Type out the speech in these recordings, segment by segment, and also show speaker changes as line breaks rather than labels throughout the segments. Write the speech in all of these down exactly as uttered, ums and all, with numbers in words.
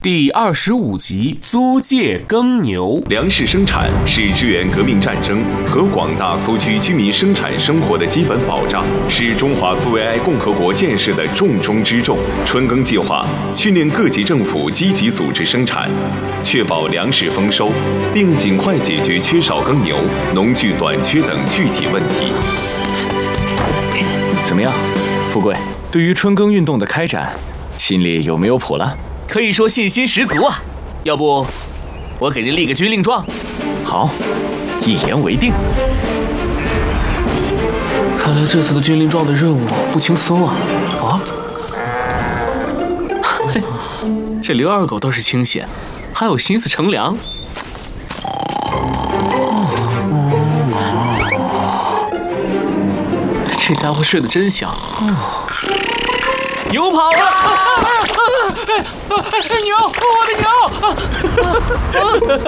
第二十五集租借耕牛。
粮食生产是支援革命战争和广大苏区居民生产生活的基本保障，是中华苏维埃共和国建设的重中之重。春耕计划训练各级政府积极组织生产，确保粮食丰收，并尽快解决缺少耕牛、农具短缺等具体问题。
怎么样，富贵？对于春耕运动的开展，心里有没有谱了？
可以说信心十足啊！要不，我给您立个军令状。
好，一言为定。
看来这次的军令状的任务不轻松啊！啊？嘿，这刘二狗倒是清闲，还有心思乘凉。这家伙睡得真香。
牛跑了！
牛，我的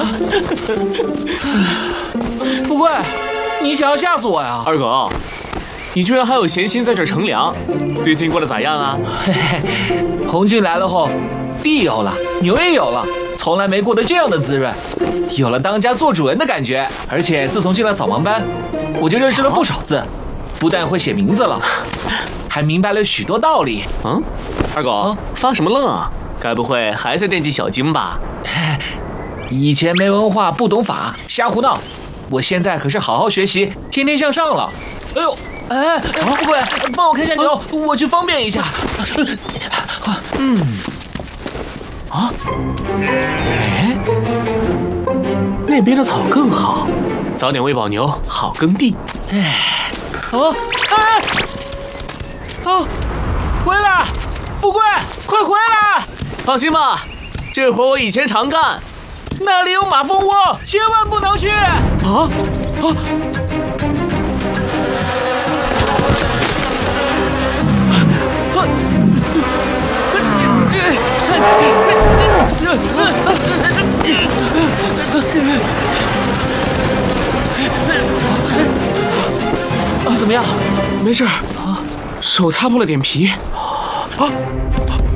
牛！富贵，你想要吓死我呀？二狗，你居然还有闲心在这乘凉，最近过得咋样啊？
嘿嘿，红军来了后，地有了，牛也有了，从来没过得这样的滋润，有了当家做主人的感觉。而且自从进了扫盲班，我就认识了不少字，不但会写名字了，还明白了许多道理。
嗯，二狗、啊、发什么愣啊？该不会还在惦记小金吧？
以前没文化不懂法，瞎胡闹。我现在可是好好学习，天天向上了。哎呦，哎，富贵，帮我看下牛，啊、我去方便一下。
嗯，啊，哎，那边的草更好，早点喂饱牛，好耕地。
哎，哦，哎，哦，回来，富贵，快回来！
放心吧，这活我以前常干。
那里有马蜂窝，千万不能去！啊啊！
啊，怎么样？没事啊，手擦破了点皮。啊，